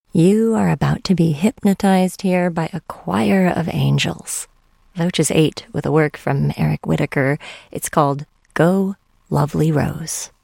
You are about to be hypnotized here by a choir of angels. Loaches 8 with a work from Eric Whitacre. It's called Go, Lovely Rose.